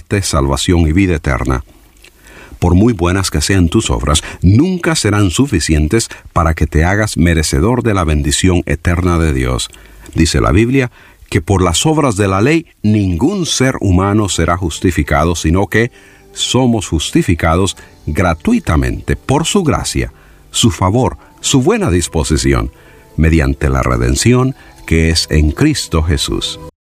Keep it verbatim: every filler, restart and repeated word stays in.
muerte, salvación y vida eterna. Por muy buenas que sean tus obras, nunca serán suficientes para que te hagas merecedor de la bendición eterna de Dios. Dice la Biblia que por las obras de la ley ningún ser humano será justificado, sino que somos justificados gratuitamente por su gracia, su favor, su buena disposición, mediante la redención que es en Cristo Jesús.